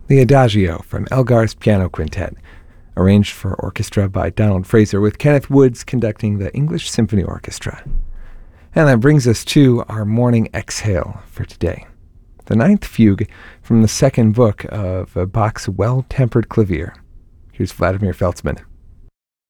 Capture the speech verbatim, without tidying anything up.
The Adagio from Elgar's Piano Quintet, arranged for orchestra by Donald Fraser, with Kenneth Woods conducting the English Symphony Orchestra. And that brings us to our morning exhale for today, the ninth fugue from the second book of Bach's Well-Tempered Clavier. Here's Vladimir Feltzman.